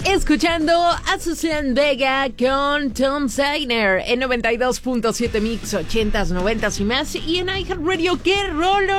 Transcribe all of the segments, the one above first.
Escuchando a Susana Vega con Tom Segner en 92.7 Mix, 80s, 90s y más. Y en iHeartRadio, ¡qué rolo!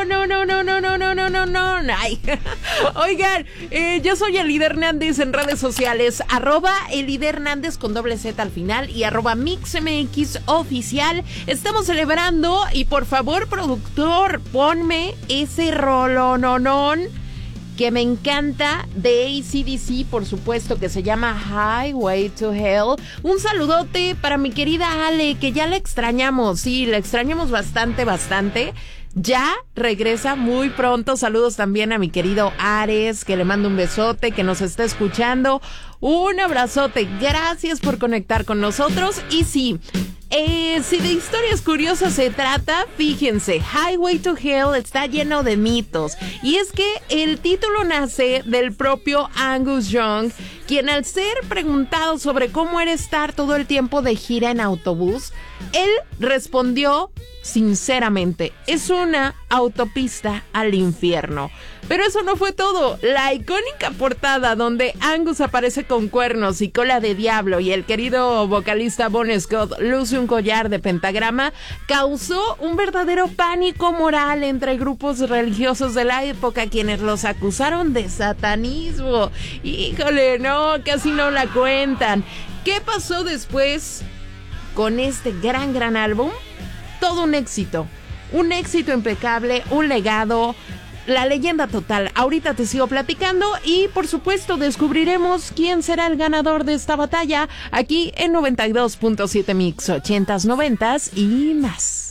No. Ay. Oigan, yo soy Elida Hernández en redes sociales, @Elida Hernández con doble Z al final y @MixMX oficial. Estamos celebrando y por favor, productor, ponme ese rolononón que me encanta de AC/DC, por supuesto, que se llama Highway to Hell. Un saludote para mi querida Ale, que ya la extrañamos, sí, la extrañamos bastante. Ya regresa muy pronto. Saludos también a mi querido Ares, que le mando un besote, que nos está escuchando. Un abrazote. Gracias por conectar con nosotros. Y sí, si de historias curiosas se trata, fíjense, Highway to Hell está lleno de mitos. Y es que el título nace del propio Angus Young, quien al ser preguntado sobre cómo era estar todo el tiempo de gira en autobús, él respondió sinceramente, es una autopista al infierno. Pero eso no fue todo. La icónica portada donde Angus aparece con cuernos y cola de diablo y el querido vocalista Bon Scott luce un collar de pentagrama causó un verdadero pánico moral entre grupos religiosos de la época, quienes los acusaron de satanismo. Híjole, no, casi no la cuentan. ¿Qué pasó después con este gran álbum? Todo un éxito impecable, un legado, la leyenda total. Ahorita te sigo platicando y por supuesto descubriremos quién será el ganador de esta batalla aquí en 92.7 Mix, 80s, 90s y más.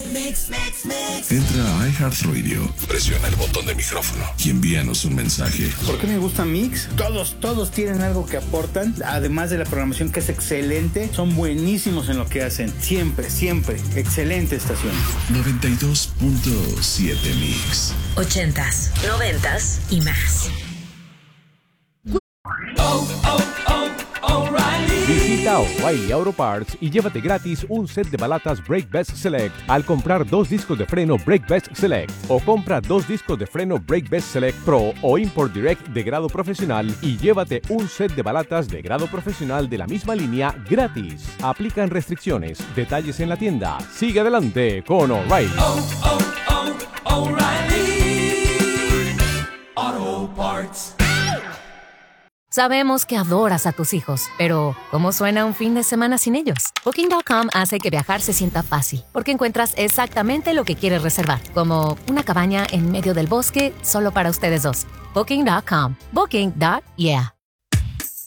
Entra a iHeartRadio, presiona el botón de micrófono y envíanos un mensaje. ¿Por qué me gusta Mix? Todos tienen algo que aportan, además de la programación que es excelente, son buenísimos en lo que hacen, siempre, excelente estación. 92.7 Mix, 80s, 90s y más. Visita O'Reilly Auto Parts y llévate gratis un set de balatas Brake Best Select al comprar 2 discos de freno Brake Best Select, o compra 2 discos de freno Brake Best Select Pro o Import Direct de grado profesional y llévate un set de balatas de grado profesional de la misma línea gratis. Aplican restricciones. Detalles en la tienda. Sigue adelante con O'Reilly. O'Reilly Auto Parts. Sabemos que adoras a tus hijos, pero ¿cómo suena un fin de semana sin ellos? Booking.com hace que viajar se sienta fácil, porque encuentras exactamente lo que quieres reservar, como una cabaña en medio del bosque solo para ustedes dos. Booking.com. Booking.yeah.